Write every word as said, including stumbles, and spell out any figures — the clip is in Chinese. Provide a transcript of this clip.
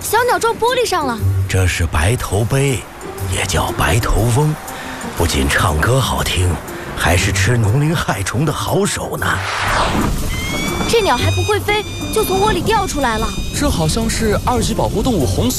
小鸟撞玻璃上了。 这是白头鹎，也叫白头翁，不仅唱歌好听，还是吃农林害虫的好手呢。 这鸟还不会飞，就从窝里掉出来了。 这好像是二级保护动物红